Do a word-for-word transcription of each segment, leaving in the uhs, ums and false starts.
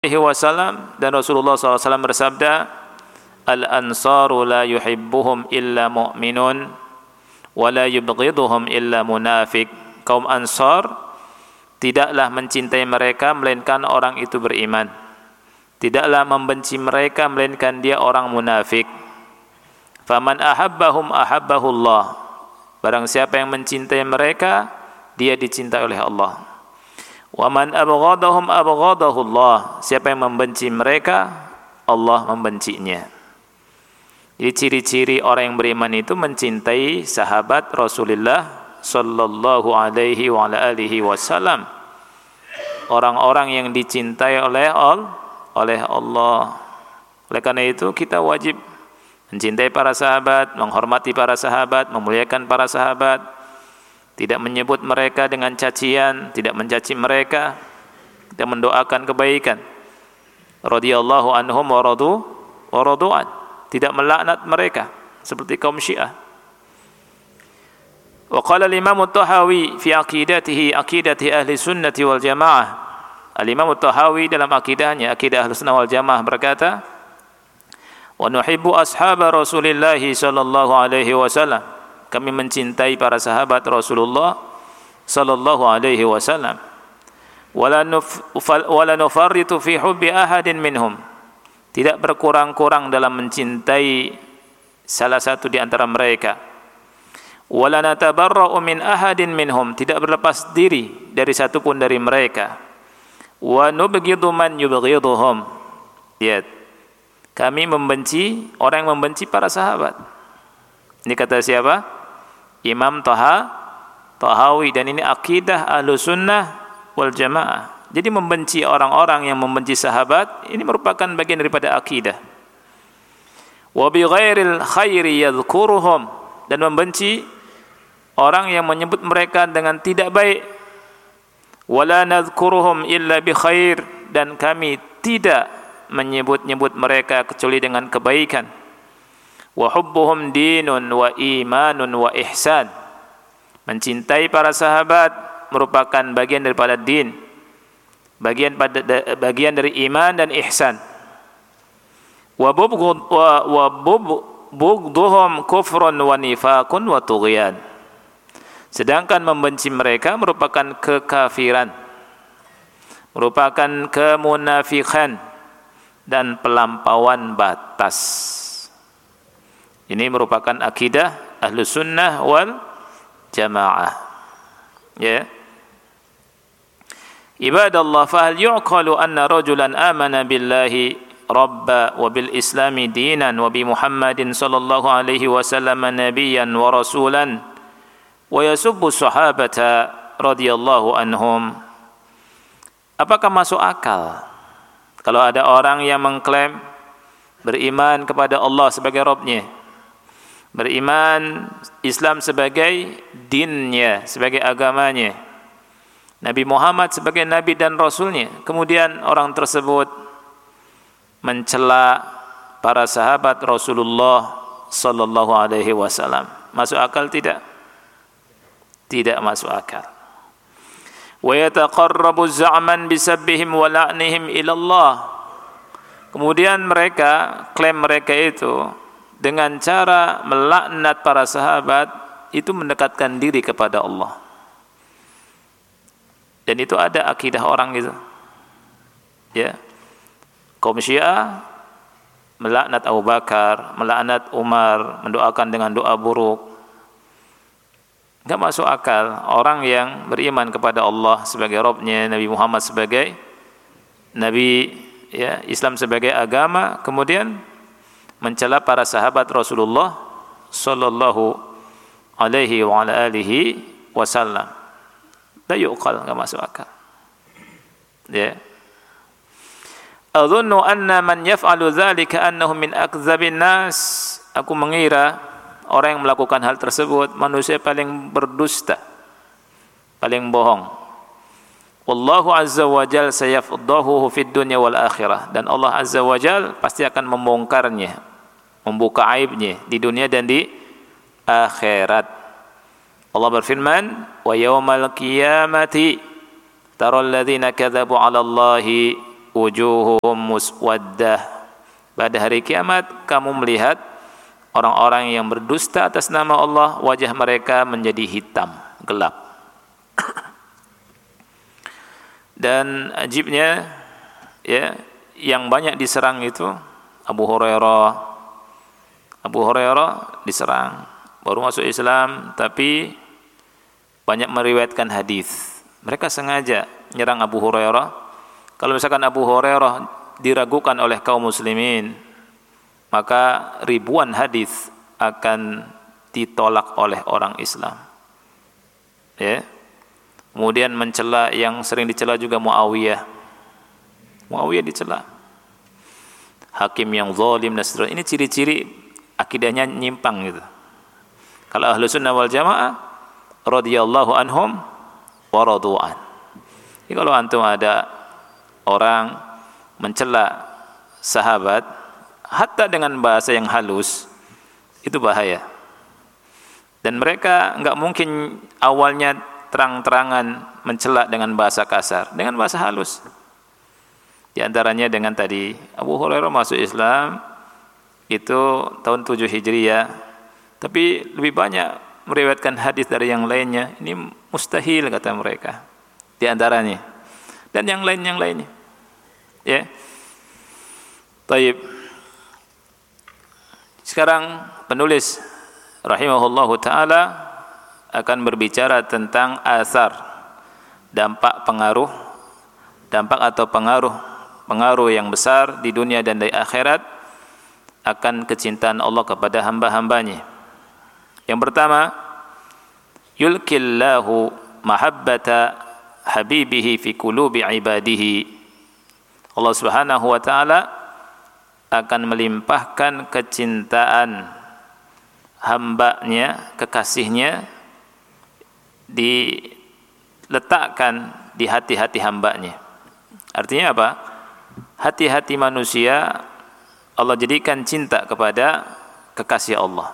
alaihi wasallam, dan Rasulullah sallallahu alaihi wasallam bersabda, al-ansaru la yuhibbuhum illa mu'minun wa la yubghiduhum illa munafiq. Kaum Ansar tidaklah mencintai mereka melainkan orang itu beriman, tidaklah membenci mereka melainkan dia orang munafik. Faman ahabbahum ahabbahullah, barang siapa yang mencintai mereka, dia dicintai oleh Allah. Wa man abghadahum abghadahullah, siapa yang membenci mereka, Allah membencinya. Jadi ciri-ciri orang yang beriman itu mencintai sahabat Rasulullah sallallahu alaihi wa ala alihi wasallam, orang-orang yang dicintai oleh oleh Allah. Oleh karena itu kita wajib mencintai para sahabat, menghormati para sahabat, memuliakan para sahabat, tidak menyebut mereka dengan cacian, tidak mencaci mereka, kita mendoakan kebaikan. Radhiyallahu anhum wa radu wa radu'an, tidak melaknat mereka seperti kaum Syiah. Wa qala al-Imam at-Tahawi fi aqidatihi aqidati ahli sunnati wal jamaah. Al-Imam at-Tahawi dalam akidahnya akidah ahli sunnah wal jamaah berkata, wa nuhibbu ashaba Rasulillah sallallahu alaihi wasallam, kami mencintai para sahabat Rasulullah sallallahu alaihi wasallam. Wala nuf wala nufarritu fi hubbi ahadin minhum, tidak berkurang-kurang dalam mencintai salah satu di antara mereka. Wala natabarra'u min ahadin minhum, tidak berlepas diri dari satu pun dari mereka. Wa nubghidu man yubghiduhum, ya, kami membenci orang yang membenci para sahabat. Ini kata siapa? Imam Taha Tahawi, dan ini akidah Ahlussunnah wal Jamaah. Jadi membenci orang-orang yang membenci sahabat ini merupakan bagian daripada akidah. Wa bi ghairil khairi yadhkuruhum, dan membenci orang yang menyebut mereka dengan tidak baik. Wala nadhkuruhum illa bi khair, dan kami tidak menyebut-nyebut mereka kecuali dengan kebaikan. Wa hubbuhum dinun wa imanun wa ihsan, mencintai para sahabat merupakan bagian daripada din, bagian pada bagian dari iman dan ihsan. Wa bubghud wa bubghduhum kufrun wa nifaqun wa tughyan, sedangkan membenci mereka merupakan kekafiran, merupakan kemunafikan dan pelampauan batas. Ini merupakan akidah Ahlussunnah wal Jamaah. Ya. Ibadallah, fahal yu'qalu anna rajulan amana billahi rabba wa bil islami dinan wa bi Muhammadin sallallahu alaihi wasallam nabiyyan wa rasulan wa yasubbu sahabata radhiyallahu anhum. Apakah masuk akal kalau ada orang yang mengklaim beriman kepada Allah sebagai Rabbnya, beriman Islam sebagai dinnya, sebagai agamanya, Nabi Muhammad sebagai Nabi dan Rasulnya, kemudian orang tersebut mencela para sahabat Rasulullah sallallahu alaihi wasallam? Masuk akal tidak? Tidak masuk akal. Wa yataqarrabu za'man bisabbihim wa la'nihim ila Allah. Kemudian mereka, klaim mereka itu dengan cara melaknat para sahabat itu mendekatkan diri kepada Allah. Dan itu ada akidah orang itu. Ya. Kaum Syiah melaknat Abu Bakar, melaknat Umar, mendoakan dengan doa buruk. Enggak masuk akal orang yang beriman kepada Allah sebagai Rabbnya, Nabi Muhammad sebagai Nabi, ya, Islam sebagai agama, kemudian mencela para sahabat Rasulullah sallallahu alaihi wa ala alihi wasallam. La yuqal, enggak masuk akal. Ya. Adhunnu anna man yaf'alu dzalika annahu min akdzabin nas. Aku mengira orang yang melakukan hal tersebut manusia paling berdusta, paling bohong. Wallahu azza wa jalla sayafdahuhu fid dunya wal akhirah, dan Allah azza wa jalla pasti akan membongkarnya, membuka aibnya di dunia dan di akhirat. Allah berfirman, wa yaumal qiyamati taral ladzina kadzabu 'ala Allahi wujuhum muswaddah. Pada hari kiamat kamu melihat orang-orang yang berdusta atas nama Allah, wajah mereka menjadi hitam, gelap. Dan ajibnya, ya, yang banyak diserang itu Abu Hurairah. Abu Hurairah diserang, baru masuk Islam, tapi banyak meriwayatkan hadis. Mereka sengaja nyerang Abu Hurairah. Kalau misalkan Abu Hurairah diragukan oleh kaum muslimin, maka ribuan hadis akan ditolak oleh orang Islam. Ya. Kemudian mencela, yang sering dicela juga Muawiyah. Muawiyah dicela. Hakim yang zalim dan seterusnya. Ini ciri-ciri akidahnya nyimpang gitu. Kalau Ahlus Sunnah wal Jamaah radhiyallahu anhum wa radu'an. Jadi kalau antum ada orang mencela sahabat hatta dengan bahasa yang halus, itu bahaya. Dan mereka enggak mungkin awalnya terang-terangan mencela dengan bahasa kasar, dengan bahasa halus. Di antaranya dengan tadi Abu Hurairah masuk Islam itu tahun tujuh Hijriah, tapi lebih banyak meriwayatkan hadis dari yang lainnya. Ini mustahil kata mereka. Di antaranya, dan yang lain yang lainnya. Ya. Baik. Sekarang penulis rahimahullahu taala akan berbicara tentang asar, dampak pengaruh, dampak atau pengaruh pengaruh yang besar di dunia dan di akhirat akan kecintaan Allah kepada hamba-hambanya. Yang pertama, yulkillahu mahabbata habibihi fi qulubi ibadihi. Allah Subhanahu wa taala akan melimpahkan kecintaan hambanya, kekasihnya, diletakkan di hati-hati hambanya. Artinya apa? Hati-hati manusia Allah jadikan cinta kepada kekasih Allah.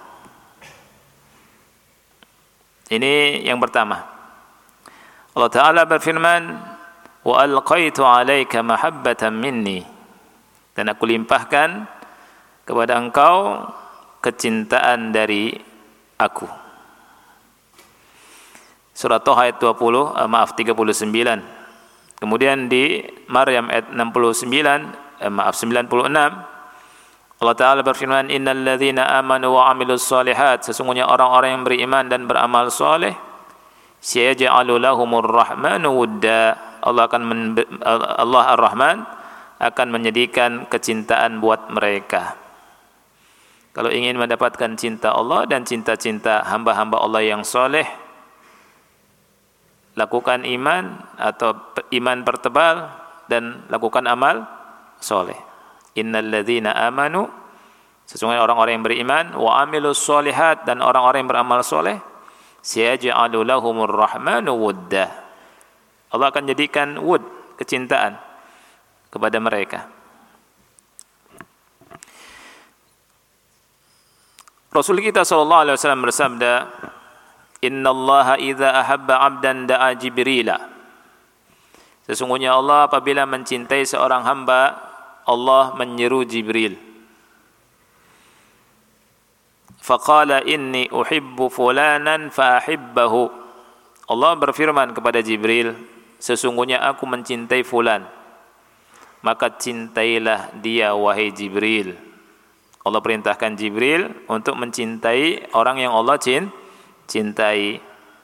Ini yang pertama. Allah Ta'ala berfirman, wa alqaitu alaika mahabbatan minni, dan aku limpahkan kepada engkau kecintaan dari aku. Surah Toha ayat dua puluh, eh, maaf tiga puluh sembilan. Kemudian di Maryam ayat enam puluh sembilan, eh, maaf sembilan puluh enam, Allah Ta'ala berfirman, innal ladzina amanu wa amilus solihat, sesungguhnya orang-orang yang beriman dan beramal soleh, sayaj'alu lahumur rahmanu wudda, Allah akan men, Allah Ar-Rahman akan menjadikan kecintaan buat mereka. Kalau ingin mendapatkan cinta Allah dan cinta-cinta hamba-hamba Allah yang soleh, lakukan iman atau iman pertebal dan lakukan amal soleh. Innal ladzina amanu, sesungguhnya orang-orang yang beriman, wa amilus solihat, dan orang-orang yang beramal soleh, sayaj'alu lahumur rahmanu wudda, Allah akan jadikan wud, kecintaan kepada mereka. Rasul kita sallallahu alaihi wasallam bersabda, innallaha idza ahabba 'abdan da'a Jibrila, sesungguhnya Allah apabila mencintai seorang hamba, Allah menyeru Jibril. Faqala inni uhibbu fulanan fa'ahibbahu, Allah berfirman kepada Jibril, sesungguhnya aku mencintai fulan, maka cintailah dia wahai Jibril. Allah perintahkan Jibril untuk mencintai orang yang Allah cintai.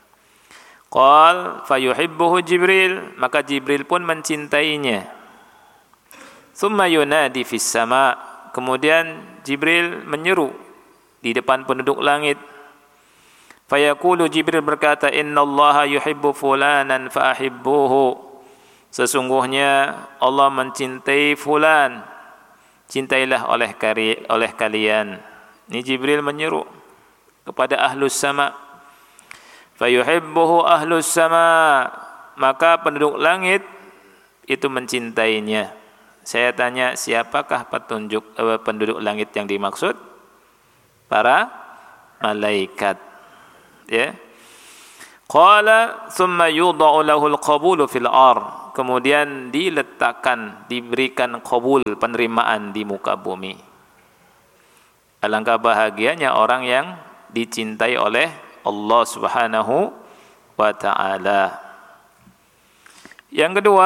Qal fayuhibbuhu Jibril, maka Jibril pun mencintainya. Thumma yunadi fis sama, kemudian Jibril menyeru di depan penduduk langit. Fayaqulu, Jibril berkata, innallaha yuhibbu fulanan fa'ahibbuhu, sesungguhnya Allah mencintai fulan, cintailah oleh kari, oleh kalian. Ini Jibril menyeru kepada ahlus sama. Fayuhibbuhu ahlus sama, maka penduduk langit itu mencintainya. Saya tanya, siapakah petunjuk eh, penduduk langit yang dimaksud? Para malaikat. Ya. Qala thumma yudha'u lahu al-qabulu fil ard. kemudian diletakkan, diberikan qabul, penerimaan di muka bumi. Alangkah bahagianya orang yang dicintai oleh Allah Subhanahu wa ta'ala. Yang kedua,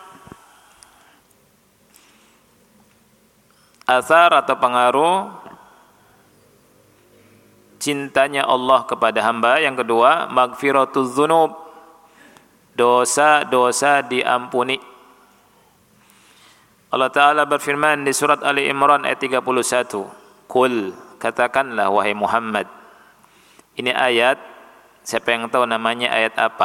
asar atau pengaruh cintanya Allah kepada hamba. Yang kedua, maghfiratuz dzunub, dosa-dosa diampuni. Allah Ta'ala berfirman di surat Ali Imran ayat tiga puluh satu, Qul, katakanlah wahai Muhammad. Ini ayat, siapa yang tahu namanya ayat apa?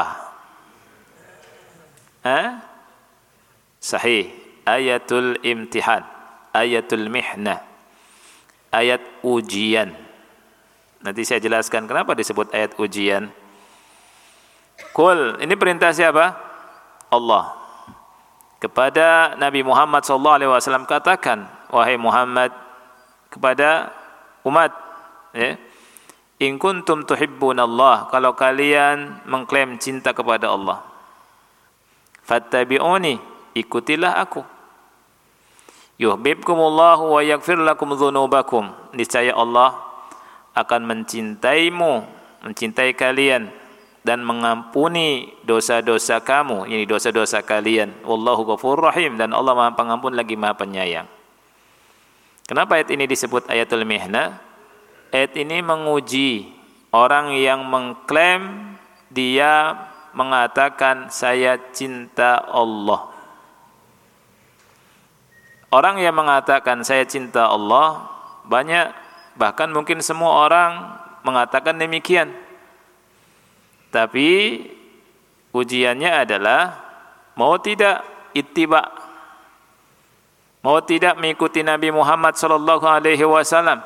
Hah? Sahih, ayatul imtihan, ayatul mihnah, ayat ujian. Nanti saya jelaskan kenapa disebut ayat ujian. Qul, ini perintah siapa? Allah kepada Nabi Muhammad sallallahu alaihi wasallam, katakan wahai Muhammad kepada umat, ya, in kuntum tuhibbunallah, kalau kalian mengklaim cinta kepada Allah, fattabi'uni, ikutilah aku, yuhibbukumullahu wa yaghfir lakum dzunubakum, niscaya Allah akan mencintaimu, mencintai kalian dan mengampuni dosa-dosa kamu, ini dosa-dosa kalian. Wallahu ghafurur rahim, dan Allah Maha Pengampun lagi Maha Penyayang. Kenapa ayat ini disebut ayatul mihnah? Ayat ini menguji orang yang mengklaim dia mengatakan saya cinta Allah. Orang yang mengatakan saya cinta Allah banyak, bahkan mungkin semua orang mengatakan demikian. Tapi ujiannya adalah mau tidak ittiba, mau tidak mengikuti Nabi Muhammad sallallahu alaihi wasallam.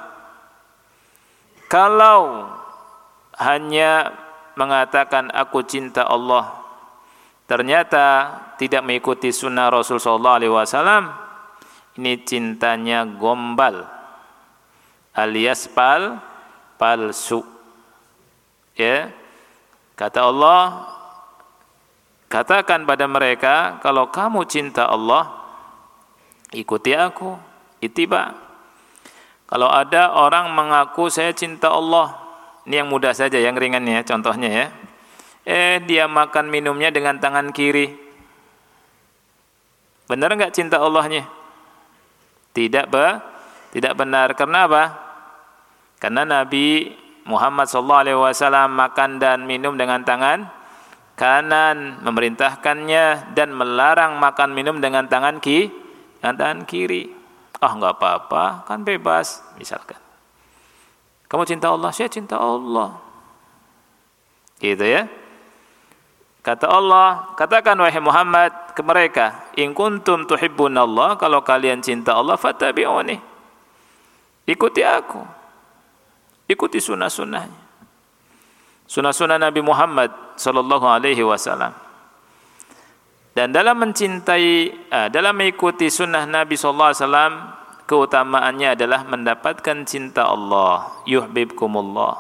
Kalau hanya mengatakan aku cinta Allah, ternyata tidak mengikuti sunnah Rasul sallallahu alaihi wasallam, ini cintanya gombal alias pal palsu. Ya. Kata Allah, katakan pada mereka, kalau kamu cinta Allah, ikuti aku, ittiba. Kalau ada orang mengaku saya cinta Allah, ini yang mudah saja, yang ringannya, contohnya ya. Eh, dia makan minumnya dengan tangan kiri. Benar enggak cinta Allahnya? Tidak, ba? Tidak benar. Karena apa? Karena Nabi Muhammad sallallahu alaihi wasallam makan dan minum dengan tangan kanan, memerintahkannya dan melarang makan minum dengan tangan ki, dengan tangan kiri. Ah, enggak apa-apa, kan bebas, misalkan. Kamu cinta Allah, saya cinta Allah. Gitu ya. Kata Allah, katakan wahai Muhammad ke mereka, in kuntum tuhibbunallah, kalau kalian cinta Allah, fattabi'uni, ikuti aku. Ikuti sunnah-sunnahnya, sunnah-sunnah Nabi Muhammad sallallahu alaihi wasallam. Dan dalam mencintai, eh, dalam mengikuti sunnah Nabi sallallahu alaihi wasallam, keutamaannya adalah mendapatkan cinta Allah. Yuhibbukumullah.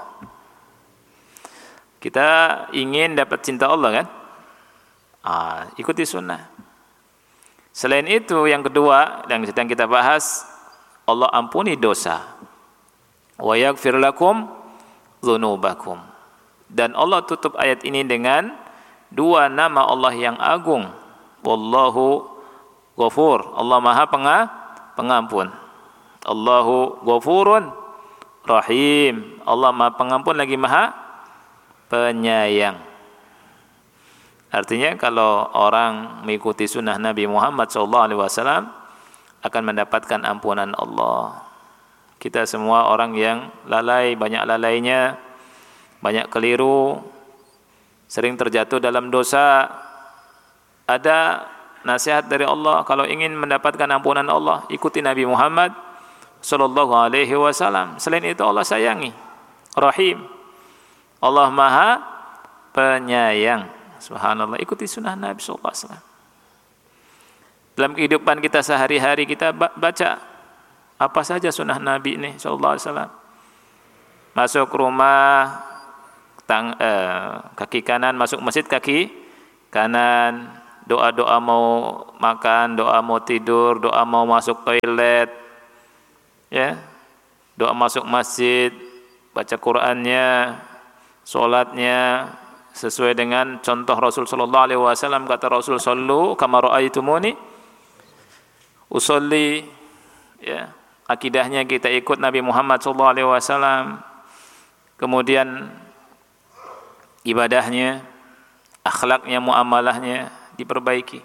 Kita ingin dapat cinta Allah kan? Ah, ikuti sunnah. Selain itu, yang kedua yang sedang kita bahas, Allah ampuni dosa. Wa yaghfir lakum dzunubakum. Dan Allah tutup ayat ini dengan dua nama Allah yang agung. Wallahu Ghafur, Allah Maha Pengampun. Allahu Ghafurun Rahim, Allah Maha Pengampun lagi Maha Penyayang. Artinya kalau orang mengikuti sunnah Nabi Muhammad sallallahu alaihi wasallam akan mendapatkan ampunan Allah. Kita semua orang yang lalai, banyak lalainya, banyak keliru, sering terjatuh dalam dosa. Ada nasihat dari Allah, kalau ingin mendapatkan ampunan Allah, ikuti Nabi Muhammad sallallahu alaihi wasallam. Selain itu Allah sayangi, Rahim, Allah Maha Penyayang. Subhanallah, ikuti sunnah Nabi sallallahu alaihi wasallam. Dalam kehidupan kita sehari-hari kita baca apa saja sunnah Nabi ini sallallahu alaihi wasallam. Masuk rumah tang, eh, kaki kanan, masuk masjid kaki kanan, doa-doa mau makan, doa mau tidur, doa mau masuk toilet, ya, doa masuk masjid, baca Qur'annya, sholatnya sesuai dengan contoh Rasul sallallahu alaihi wasallam. Kata Rasul, sallu kama ra'aitumuni usolli, ya. Akidahnya kita ikut Nabi Muhammad sallallahu alaihi wasallam. Kemudian ibadahnya, akhlaknya, muamalahnya diperbaiki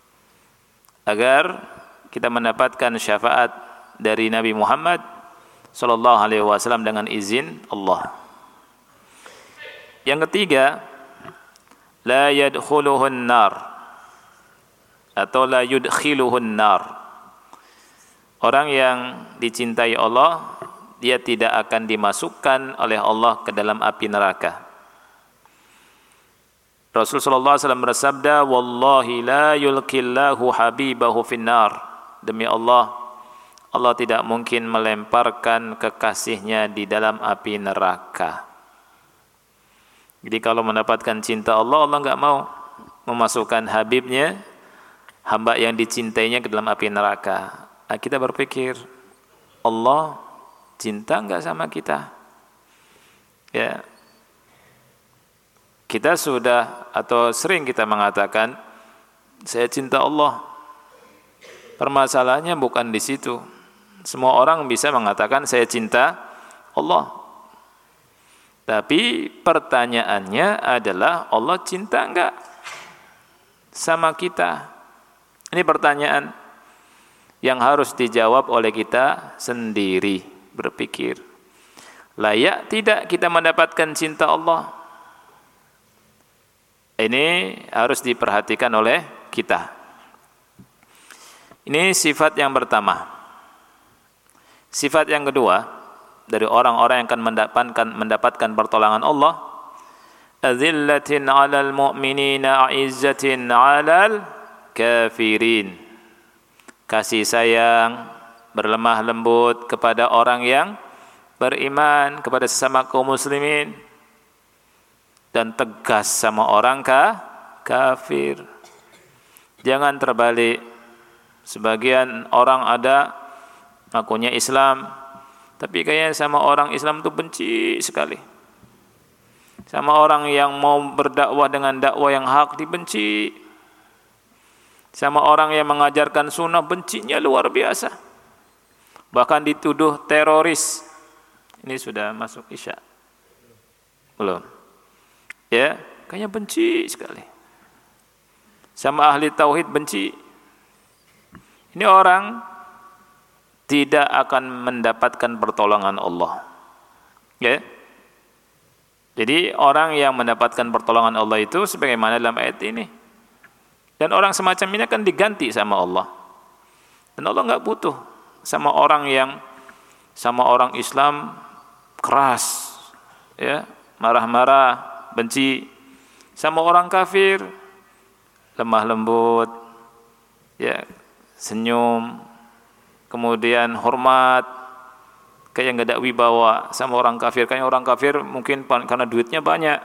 agar kita mendapatkan syafaat dari Nabi Muhammad sallallahu alaihi wasallam dengan izin Allah. Yang ketiga, la yadkhuluhun nar atau la yudkhiluhun nar. Orang yang dicintai Allah, dia tidak akan dimasukkan oleh Allah ke dalam api neraka. Rasul sallallahu alaihi wasallam bersabda, "Wallahi la yulqillahu habibahu finnar." Demi Allah, Allah tidak mungkin melemparkan kekasihnya di dalam api neraka. Jadi kalau mendapatkan cinta Allah, Allah enggak mau memasukkan habibnya, hamba yang dicintainya ke dalam api neraka. Nah, kita berpikir, Allah cinta enggak sama kita? Ya. Kita sudah atau sering kita mengatakan, saya cinta Allah. Permasalahannya bukan di situ. Semua orang bisa mengatakan saya cinta Allah. Tapi pertanyaannya adalah, Allah cinta enggak sama kita? Ini pertanyaan yang harus dijawab oleh kita sendiri. Berpikir, layak tidak kita mendapatkan cinta Allah? Ini harus diperhatikan oleh kita. Ini sifat yang pertama. Sifat yang kedua dari orang-orang yang akan mendapatkan mendapatkan pertolongan Allah, azillatin 'alal mu'minina 'izzatin 'alal kafirin. Kasih sayang, berlemah lembut kepada orang yang beriman, kepada sesama kaum muslimin, dan tegas sama orang ka, kafir. Jangan terbalik. Sebagian orang ada ngakunya Islam, tapi kayaknya sama orang Islam itu benci sekali. Sama orang yang mau berdakwah dengan dakwah yang hak dibenci. Sama orang yang mengajarkan sunnah bencinya luar biasa. Bahkan dituduh teroris. Ini sudah masuk Isya? Belum? Ya, kayaknya benci sekali. Sama ahli tauhid benci. Ini orang tidak akan mendapatkan pertolongan Allah. Ya. Jadi orang yang mendapatkan pertolongan Allah itu sebagaimana dalam ayat ini. Dan orang semacam ini akan diganti sama Allah. Dan Allah enggak butuh sama orang yang sama orang Islam keras, ya, marah-marah, benci. Sama orang kafir lemah lembut, ya, senyum, kemudian hormat, kayak enggak ada wibawa. Sama orang kafir, kayak orang kafir mungkin karena duitnya banyak,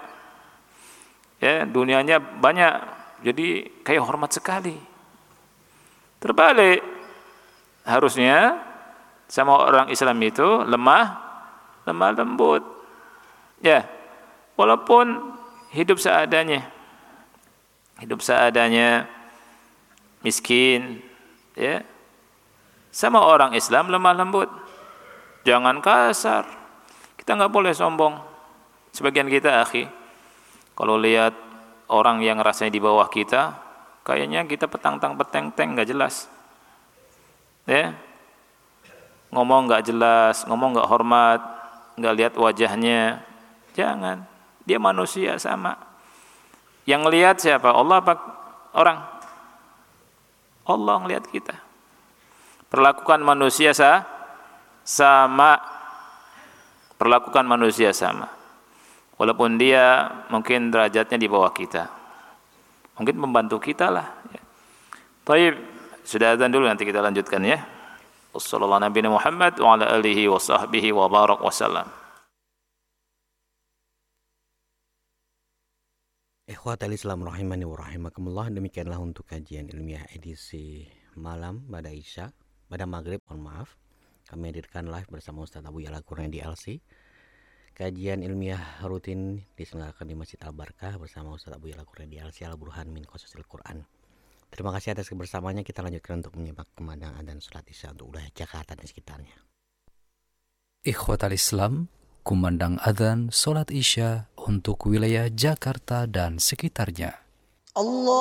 ya, dunianya banyak, jadi kayak hormat sekali. Terbalik, harusnya sama orang Islam itu lemah, lemah lembut, ya, walaupun hidup seadanya, hidup seadanya, miskin, ya, sama orang Islam lemah lembut. Jangan kasar. Kita nggak boleh sombong. Sebagian kita, akhi, kalau lihat orang yang rasanya di bawah kita, kayaknya kita petang-tang peteng-teng, nggak jelas, ya, ngomong nggak jelas, ngomong nggak hormat, nggak lihat wajahnya. Jangan, dia manusia sama. Yang lihat siapa? Allah apa orang? Allah ngelihat kita. Perlakukan manusia sah, sama. Perlakukan manusia sama. Walaupun dia mungkin derajatnya di bawah kita. Mungkin membantu kita lah. Baik, sudah azan dulu, nanti kita lanjutkan ya. Wassallallahu Nabi Muhammad wa ala alihi wa sahbihi wa barak wa salam. Ikhwatal Islam rahimani wa rahimakumullah, demikianlah untuk kajian ilmiah edisi malam pada Isya, pada Maghrib, mohon maaf. Kami hadirkan live bersama Ustaz Abu Ya'la Al-Qurani di L C. Kajian ilmiah rutin diselenggarakan di Masjid Al-Barkah bersama Ustaz Abu Ya'la Al-Qurani di L C Al-Burhan min Qasasil Quran. Terima kasih atas kebersamaannya. Kita lanjutkan untuk menyimak kemandangan dan salat Isya untuk wilayah Jakarta dan sekitarnya. Ikhwatal Islam, kumandang adzan salat Isya untuk wilayah Jakarta dan sekitarnya. Allah